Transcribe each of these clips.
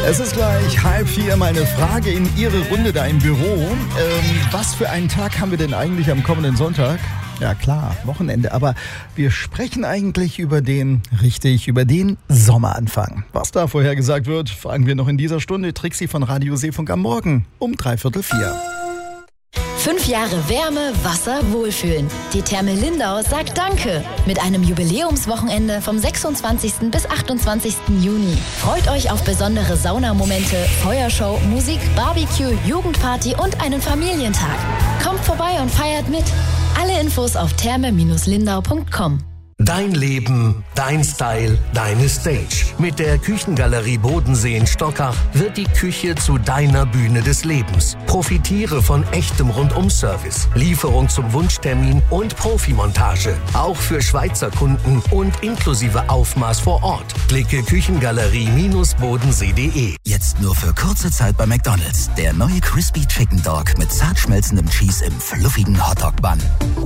Es ist gleich 3:30, meine Frage in Ihre Runde da im Büro. Was für einen Tag haben wir denn eigentlich am kommenden Sonntag? Ja klar, Wochenende, aber wir sprechen eigentlich über den Sommeranfang. Was da vorhergesagt wird, fragen wir noch in dieser Stunde Trixi von Radio Seefunk am Morgen um 3:45. 5 Jahre Wärme, Wasser, Wohlfühlen. Die Therme Lindau sagt Danke. Mit einem Jubiläumswochenende vom 26. bis 28. Juni. Freut euch auf besondere Saunamomente, Feuershow, Musik, Barbecue, Jugendparty und einen Familientag. Kommt vorbei und feiert mit. Alle Infos auf therme-lindau.com. Dein Leben, dein Style, deine Stage. Mit der Küchengalerie Bodensee in Stockach wird die Küche zu deiner Bühne des Lebens. Profitiere von echtem Rundum-Service, Lieferung zum Wunschtermin und Profimontage. Auch für Schweizer Kunden und inklusive Aufmaß vor Ort. Klicke Küchengalerie-bodensee.de. Jetzt nur für kurze Zeit bei McDonald's. Der neue Crispy Chicken Dog mit zart schmelzendem Cheese im fluffigen Hotdog-Bun.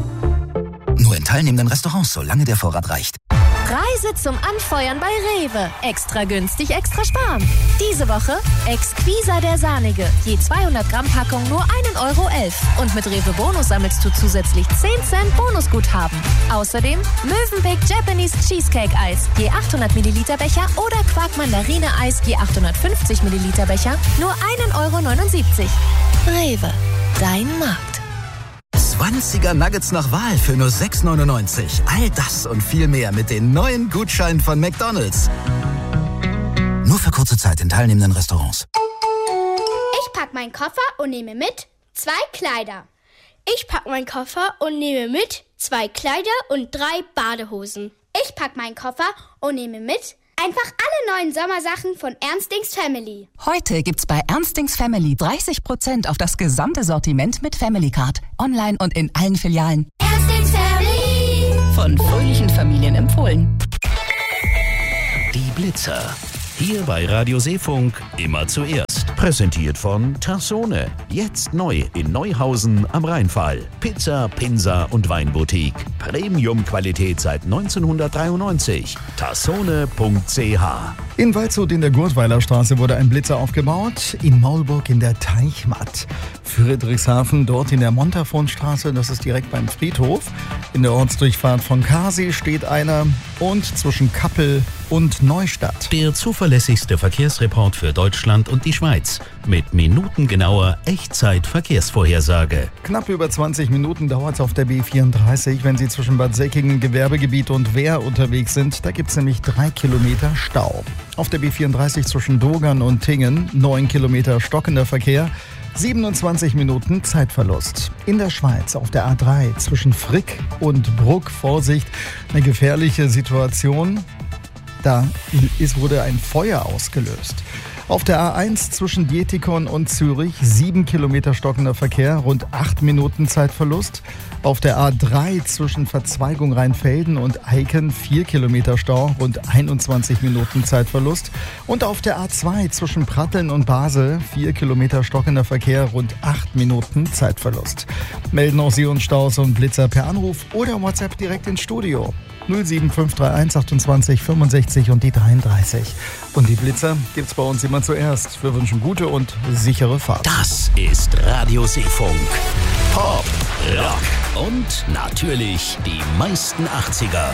Nur in teilnehmenden Restaurants, solange der Vorrat reicht. Preise zum Anfeuern bei Rewe. Extra günstig, extra sparen. Diese Woche Exquisa der Sahnige. Je 200 Gramm Packung nur 1,11 € Und mit Rewe Bonus sammelst du zusätzlich 10 Cent Bonusguthaben. Außerdem Mövenpick Japanese Cheesecake Eis. Je 800 Milliliter Becher oder Quark Mandarine Eis. Je 850 Milliliter Becher nur 1,79 €. Rewe. Dein Markt. 20er Nuggets nach Wahl für nur 6,99 €. All das und viel mehr mit den neuen Gutscheinen von McDonald's. Nur für kurze Zeit in teilnehmenden Restaurants. Ich pack meinen Koffer und nehme mit 2 Kleider. Ich pack meinen Koffer und nehme mit 2 Kleider und 3 Badehosen. Ich pack meinen Koffer und nehme mit einfach alle neuen Sommersachen von Ernstings Family. Heute gibt's bei Ernstings Family 30% auf das gesamte Sortiment mit Family Card. Online und in allen Filialen. Ernstings Family. Von fröhlichen Familien empfohlen. Die Blitzer. Hier bei Radio Seefunk immer zuerst. Präsentiert von Tassone. Jetzt neu in Neuhausen am Rheinfall. Pizza, Pinsa und Weinboutique. Premium-Qualität seit 1993. Tassone.ch. In Waldshut in der Gurtweiler Straße wurde ein Blitzer aufgebaut. In Maulburg in der Teichmatt. Friedrichshafen dort in der Montafonstraße, das ist direkt beim Friedhof. In der Ortsdurchfahrt von Kasi steht einer und zwischen Kappel und Neustadt. Der zuverlässigste Verkehrsreport für Deutschland und die Schweiz. Mit minutengenauer Echtzeit-Verkehrsvorhersage. Knapp über 20 Minuten dauert es auf der B34, wenn Sie zwischen Bad Säckingen, Gewerbegebiet und Wehr unterwegs sind. Da gibt es nämlich 3 Kilometer Stau. Auf der B34 zwischen Dogern und Tingen 9 Kilometer stockender Verkehr. 27 Minuten Zeitverlust. In der Schweiz auf der A3 zwischen Frick und Bruck, Vorsicht, eine gefährliche Situation. Da wurde ein Feuer ausgelöst. Auf der A1 zwischen Dietikon und Zürich 7 Kilometer stockender Verkehr, rund 8 Minuten Zeitverlust. Auf der A3 zwischen Verzweigung Rheinfelden und Eiken 4 Kilometer Stau, rund 21 Minuten Zeitverlust. Und auf der A2 zwischen Pratteln und Basel 4 Kilometer stockender Verkehr, rund 8 Minuten Zeitverlust. Melden auch Sie uns Staus und Blitzer per Anruf oder WhatsApp direkt ins Studio. 07531 28 65 und die 33. Und die Blitzer gibt's bei uns immer zuerst. Wir wünschen gute und sichere Fahrt. Das ist Radio Seefunk. Pop, Rock und natürlich die meisten 80er.